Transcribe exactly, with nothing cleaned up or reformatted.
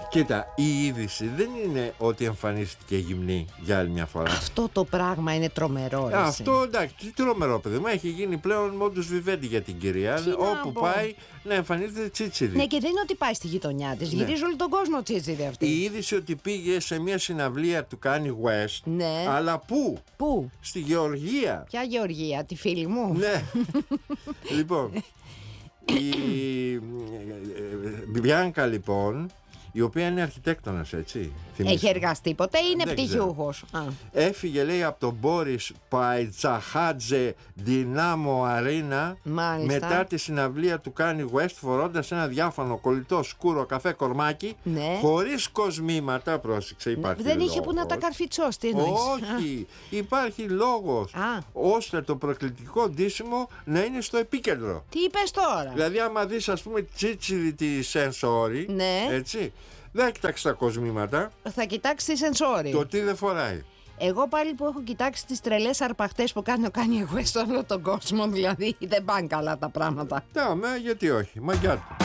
Κοίτα, η είδηση δεν είναι ότι εμφανίστηκε γυμνή για άλλη μια φορά. Αυτό το πράγμα είναι τρομερό. Α, αυτό εντάξει, τι τρομερό παιδί μου. Έχει γίνει πλέον modus vivendi για την κυρία. Τι όπου να πάει να εμφανίζεται τσίτσιδη. Ναι, και δεν είναι ότι πάει στη γειτονιά της. Ναι. Γυρίζει όλο τον κόσμο τσίτσιδη αυτή. Η είδηση ότι πήγε σε μια συναυλία του Kanye West. Ναι. Αλλά πού? Πού? Στη Γεωργία. Ποια Γεωργία, τη φίλη μου? Ναι. Λοιπόν, η Μπιάνκα λοιπόν, η οποία είναι αρχιτέκτονας, έτσι. Έχει εργαστεί ποτέ ή είναι Δεν πτυχιούχος? Α. Έφυγε, λέει, από τον Μπόρις Παϊτσαχάτζε Δυνάμο Αρίνα μετά τη συναυλία του Kanye West, φορώντας ένα διάφανο κολλητό σκούρο καφέ κορμάκι, ναι. χωρίς κοσμήματα. Πρόσεξε, υπάρχει Δεν λόγος. είχε που να τα καρφιτσώσει, τι εννοείς? Όχι, υπάρχει λόγος Α. ώστε το προκλητικό ντύσιμο να είναι στο επίκεντρο. Τι είπες τώρα? Δηλαδή άμα δεις, ας πούμε, τσίτσιδη τη σενσόρι, ναι. έτσι, δεν κοιτάξει τα κοσμήματα. Θα κοιτάξει τη σενσόρι. Το τι δεν φοράει. Εγώ πάλι που έχω κοιτάξει τις τρελές αρπαχτές που κάνει ο Kanye West σε όλο τον κόσμο, δηλαδή δεν πάνε καλά τα πράγματα. Ναι, γιατί όχι, μαγιά του.